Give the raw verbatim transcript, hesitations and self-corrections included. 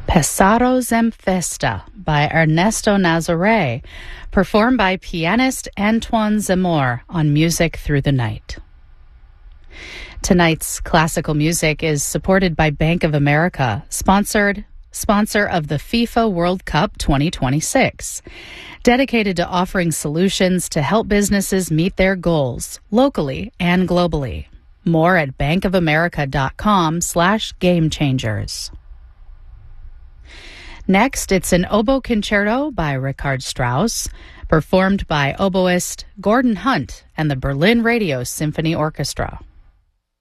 Pesados en Festa by Ernesto Nazaré, performed by pianist Antoine Zemmour on Music Through the Night. Tonight's classical music is supported by Bank of America, sponsored sponsor of the FIFA World Cup twenty twenty-six, dedicated to offering solutions to help businesses meet their goals locally and globally. More at bankofamerica.com slash game changers. Next, it's an oboe concerto by Richard Strauss, performed by oboist Gordon Hunt and the Berlin Radio Symphony Orchestra.